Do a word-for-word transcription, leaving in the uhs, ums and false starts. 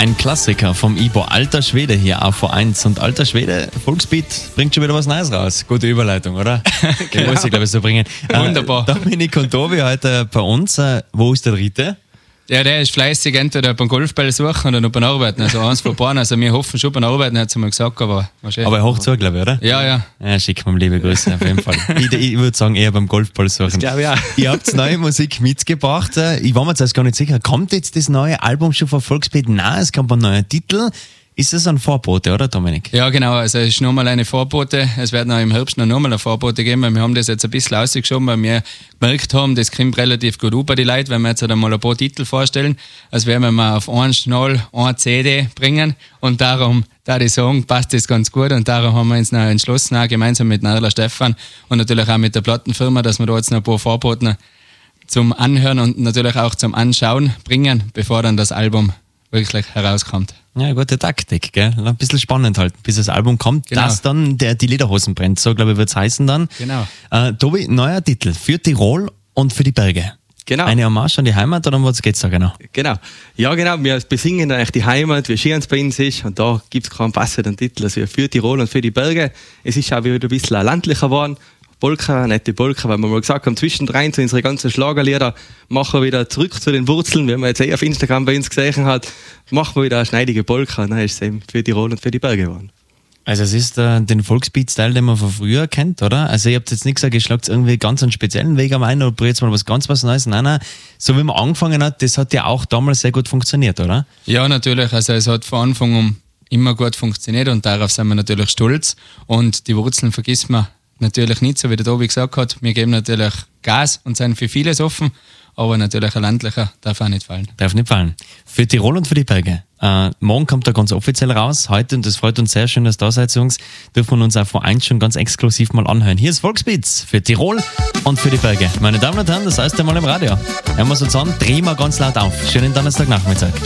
ein Klassiker vom Ibo, Alter Schwede hier auf V eins. Und Alter Schwede, Volksbeat, bringt schon wieder was Neues raus. Gute Überleitung, oder? Die muss ich, glaube ich, so bringen. Wunderbar. Äh, Dominik und Tobi heute bei uns. Äh, wo ist der Dritte? Ja, der ist fleißig entweder beim Golfball suchen oder noch beim Arbeiten. Also eins von beiden. Also wir hoffen schon beim Arbeiten, hat sie mal gesagt, aber wahrscheinlich. Aber hoch zu, glaube ich, oder? Ja, ja. Ja, schick mir liebe Grüße auf jeden Fall. ich ich würde sagen, eher beim Golfball suchen. Das glaube ich auch. Ihr habt neue Musik mitgebracht. Ich war mir jetzt gar nicht sicher. Kommt jetzt das neue Album schon von Volksbeat? Nein, es kommt ein neuer Titel. Ist das ein Vorbote, oder Dominik? Ja, genau. Also es ist nochmal eine Vorbote. Es wird noch im Herbst noch nochmal eine Vorbote geben, weil wir haben das jetzt ein bisschen ausgeschoben, weil wir gemerkt haben, das kommt relativ gut über die Leute, wenn wir jetzt halt einmal ein paar Titel vorstellen. Also werden wir mal auf einen Schnall, eine C D bringen und darum, da ich sagen, passt das ganz gut und darum haben wir uns noch entschlossen, auch gemeinsam mit Narla Stefan und natürlich auch mit der Plattenfirma, dass wir da jetzt noch ein paar Vorboten zum Anhören und natürlich auch zum Anschauen bringen, bevor dann das Album wirklich herauskommt. Ja, gute Taktik, gell? Ein bisschen spannend halt, bis das Album kommt, genau. Dass dann der, die Lederhosen brennt. So, glaube ich, wird es heißen dann. Genau. Äh, Tobi, neuer Titel für Tirol und für die Berge. Genau. Eine Hommage an die Heimat, oder um was geht's da genau? Genau. Ja, genau. Wir besingen eigentlich die Heimat, wie schön es bei uns ist. Und da gibt es keinen passenden Titel. Also für Tirol und für die Berge. Es ist auch wieder ein bisschen landlicher geworden. Polka, nette Polka, weil wir mal gesagt haben, zwischendrin zu unsere ganzen Schlagerlieder machen wir wieder zurück zu den Wurzeln, wie man jetzt eh auf Instagram bei uns gesehen hat, machen wir wieder eine schneidige Polka. Dann ist es eben für Tirol und für die Berge geworden. Also es ist äh, den Volksbeat-Style, den man von früher kennt, oder? Also ihr habt jetzt nicht gesagt, ihr schlagt irgendwie ganz einen speziellen Weg am einen oder probiert mal was ganz was Neues. Nein, nein, so wie man angefangen hat, das hat ja auch damals sehr gut funktioniert, oder? Ja, natürlich. Also es hat von Anfang an immer gut funktioniert und darauf sind wir natürlich stolz. Und die Wurzeln vergisst man natürlich nicht, so wie der Tobi gesagt hat. Wir geben natürlich Gas und sind für vieles offen, aber natürlich ein ländlicher darf auch nicht fallen. Darf nicht fallen. Für Tirol und für die Berge. Äh, morgen kommt er ganz offiziell raus. Heute, und das freut uns sehr schön, dass da seid, Jungs, dürfen wir uns auch vor eins schon ganz exklusiv mal anhören. Hier ist Volksbeats für Tirol und für die Berge. Meine Damen und Herren, das heißt einmal im Radio. Hören wir uns an, drehen wir ganz laut auf. Schönen Donnerstagnachmittag.